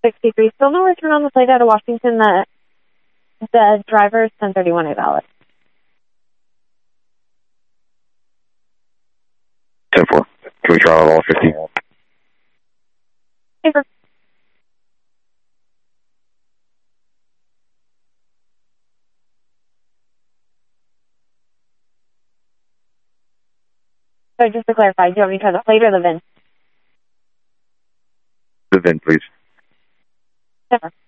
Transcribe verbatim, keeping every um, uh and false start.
sixty-three. Still no return on the flight out of Washington. The, the driver is ten thirty-one invalid. ten four. Can we try on all fifty? Paper. So just to clarify, do you want me to try the plate or the V I N? The V I N, please. Paper.